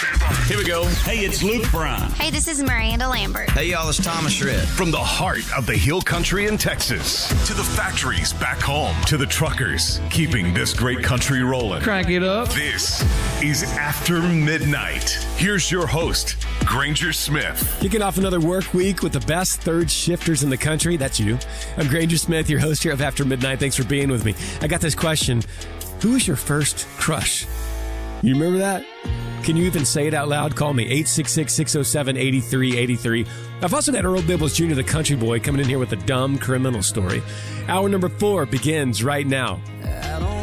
Here we go. Hey, it's Luke Bryan. Hey, this is Miranda Lambert. Hey, y'all, it's Thomas Shred. From the heart of the Hill Country in Texas to the factories back home to the truckers keeping this great country rolling. Crank it up. This is After Midnight. Here's your host, Granger Smith. Kicking off another work week with the best third shifters in the country. That's you. I'm Granger Smith, your host here of After Midnight. Thanks for being with me. I got this question. Who was your first crush? You remember that? Can you even say it out loud? Call me, 866-607-8383. I've also got Earl Bibbles Jr., the country boy, coming in here with a dumb criminal story. Hour number 4 begins right now.